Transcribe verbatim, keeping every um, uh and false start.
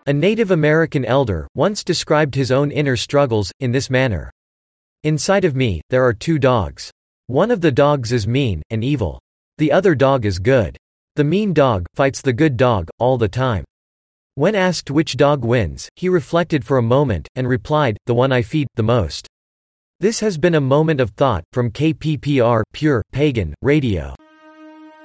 A Native American elder once described his own inner struggles in this manner. Inside of me, there are two dogs. One of the dogs is mean and evil. The other dog is good. The mean dog fights the good dog all the time. When asked which dog wins, he reflected for a moment, and replied, "The one I feed the most." This has been a moment of thought from K P P R Pure Pagan Radio.